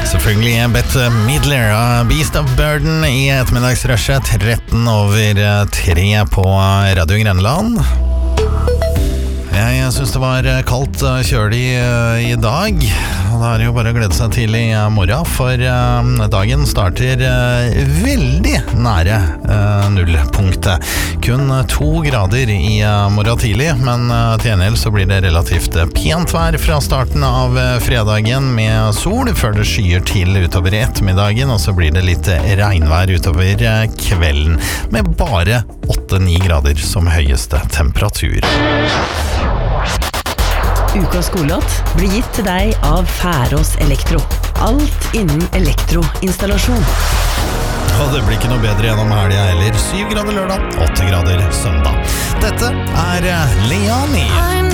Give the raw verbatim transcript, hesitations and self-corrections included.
Selvfølgelig Bette Midler av Beast of Burden i ettermiddagsrushet tretten over tre på Radio Grenland. Jeg synes det var kaldt og kjølig i dag, og da er det jo bare å glede seg til i morgen, for dagen starter veldig nære nullpunktet. Kun to grader i morgen tidlig, men til gjengjeld så blir det relativt pent vær fra starten av fredagen med sol, før det skyer til utover ettermiddagen, og så blir det litt regnvær utover kvelden, med bare åtte til ni grader som høyeste temperatur. Ukas skolelåt blir gitt til deg av Færås Elektro. Alt innen elektroinstallasjon. Og det blir ikke noe bedre gjennom helgen heller. Syv grader lørdag, åtte grader søndag. Dette er Leani.